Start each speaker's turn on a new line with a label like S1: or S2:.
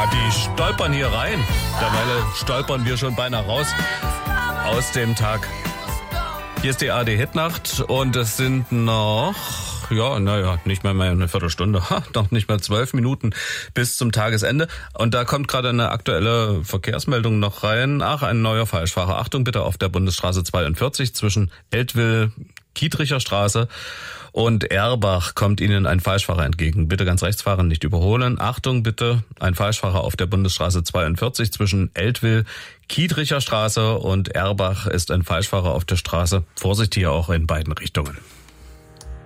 S1: Ja, die stolpern hier rein. Derweil stolpern wir schon beinahe raus aus dem Tag. Hier ist die ARD-Hitnacht und es sind noch, nicht mehr eine Viertelstunde, noch nicht mal 12 Minuten bis zum Tagesende. Und da kommt gerade eine aktuelle Verkehrsmeldung noch rein. Ein neuer Falschfahrer. Achtung bitte auf der Bundesstraße 42 zwischen Eltville, Kietricher Straße und Erbach kommt Ihnen ein Falschfahrer entgegen. Bitte ganz rechts fahren, nicht überholen. Achtung bitte, ein Falschfahrer auf der Bundesstraße 42 zwischen Eltville, Kietricher Straße und Erbach ist ein Falschfahrer auf der Straße. Vorsicht hier auch in beiden Richtungen.